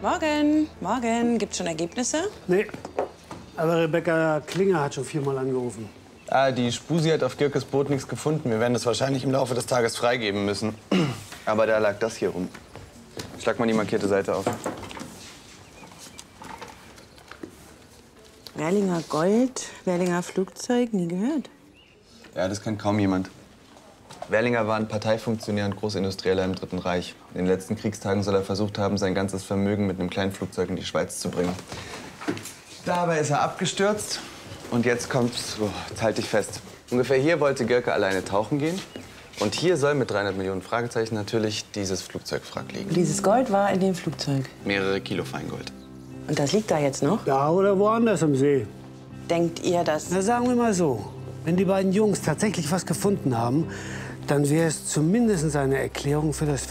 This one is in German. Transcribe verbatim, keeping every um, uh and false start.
Morgen, morgen. Gibt's schon Ergebnisse? Nee, aber Rebecca Klinger hat schon viermal angerufen. Ah, die Spusi hat auf Girkes Boot nichts gefunden. Wir werden das wahrscheinlich im Laufe des Tages freigeben müssen. Aber da lag das hier rum. Schlag mal die markierte Seite auf. Werlinger Gold, Werlinger Flugzeug, nie gehört. Ja, das kennt kaum jemand. Werlinger war ein Parteifunktionär und Großindustrieller im Dritten Reich. In den letzten Kriegstagen soll er versucht haben, sein ganzes Vermögen mit einem kleinen Flugzeug in die Schweiz zu bringen. Dabei ist er abgestürzt. Und jetzt kommt's, oh, jetzt halt dich fest. Ungefähr hier wollte Girke alleine tauchen gehen. Und hier soll mit dreihundert Millionen Fragezeichen natürlich dieses Flugzeugwrack liegen. Dieses Gold war in dem Flugzeug. Mehrere Kilo Feingold. Und das liegt da jetzt noch? Da oder woanders im See. Denkt ihr, dass... Na, sagen wir mal so, wenn die beiden Jungs tatsächlich was gefunden haben, dann wäre es zumindest eine Erklärung für das